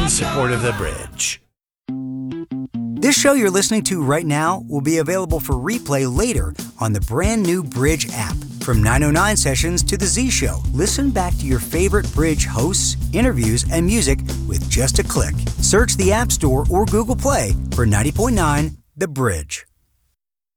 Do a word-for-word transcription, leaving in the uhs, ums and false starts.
in support of the bridge. This show you're listening to right now will be available for replay later on the brand new Bridge app. From nine oh nine Sessions to The Z Show, listen back to your favorite Bridge hosts, interviews, and music with just a click. Search the App Store or Google Play for ninety point nine The Bridge.